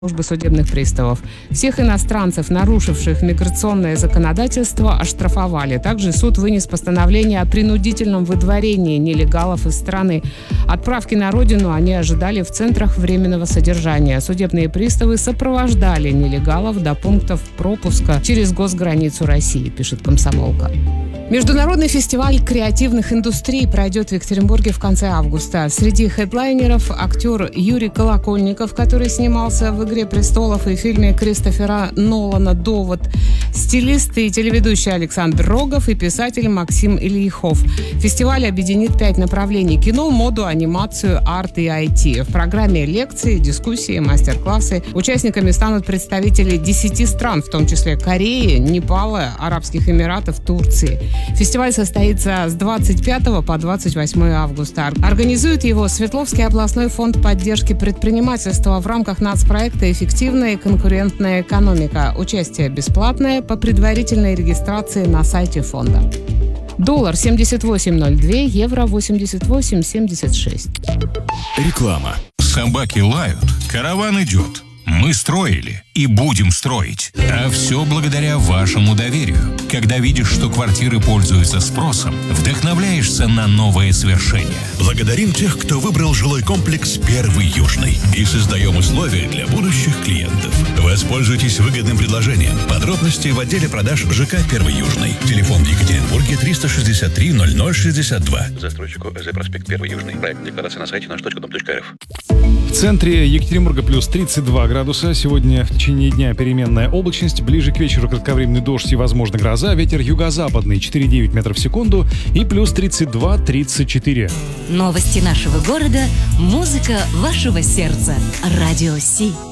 службы судебных приставов. Всех иностранцев, нарушивших миграционное законодательство, оштрафовали. Также суд вынес постановление о принудительном выдворении нелегалов из страны. Отправки на родину они ожидали в центрах временного содержания. Судебные приставы сопровождали нелегалов до пунктов пропуска через госграницу России, пишет «Комсомолка». Международный фестиваль креативных индустрий пройдет в Екатеринбурге в конце августа. Среди хедлайнеров актер Юрий Колокольников, который снимался в «Игре престолов» и фильме Кристофера Нолана «Довод», стилист и телеведущий Александр Рогов и писатель Максим Ильяхов. Фестиваль объединит 5 направлений: кино, моду, анимацию, арт и IT. В программе лекции, дискуссии, мастер-классы. Участниками станут представители 10 стран, в том числе Кореи, Непала, Арабских Эмиратов, Турции. Фестиваль состоится с 25 по 28 августа. Организует его Свердловский областной фонд поддержки предпринимательства в рамках нацпроекта «Эффективная и конкурентная экономика». Участие бесплатное по предварительной регистрации на сайте фонда. Доллар 78.02, евро 88.76. Реклама. Собаки лают, караван идет. Мы строили и будем строить. А все благодаря вашему доверию. Когда видишь, что квартиры пользуются спросом, вдохновляешься на новые свершения. Благодарим тех, кто выбрал жилой комплекс «Первый Южный». И создаем условия для будущих клиентов. Воспользуйтесь выгодным предложением. Подробности в отделе продаж ЖК «Первый Южный». Телефон в Екатеринбурге 363 0062. Застройщику ЭЗ проспект 1 Южный. Проект декларации на сайте наш.дом.рф. В центре Екатеринбурга плюс 32 градуса. Сегодня в течение дня переменная облачность. Ближе к вечеру кратковременный дождь и, возможно, гроза. Ветер юго-западный 4,9 метров в секунду и плюс 32-34. Новости нашего города. Музыка вашего сердца. Радио Си.